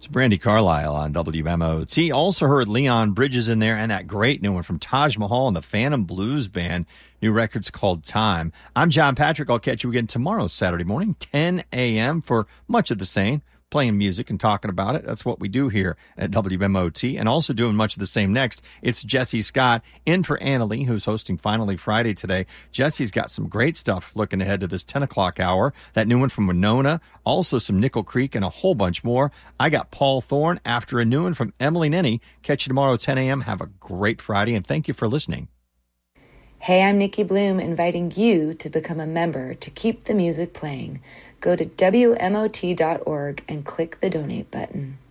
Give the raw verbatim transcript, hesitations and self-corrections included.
It's Brandi Carlile on W M O T. Also heard Leon Bridges in there and that great new one from Taj Mahal and the Phantom Blues Band. New record's called Time. I'm John Patrick. I'll catch you again tomorrow, Saturday morning, ten a.m. for much of the same. Playing music and talking about it. That's what we do here at W M O T. And also doing much of the same next, it's Jesse Scott in for Annalie, who's hosting Finally Friday today. Jesse's got some great stuff looking ahead to this ten o'clock hour. That new one from Winona, also some Nickel Creek, and a whole bunch more. I got Paul Thorne after a new one from Emily Nenny. Catch you tomorrow at ten a.m. Have a great Friday, and thank you for listening. Hey, I'm Nikki Bloom, inviting you to become a member to keep the music playing. Go to W M O T dot org and click the donate button.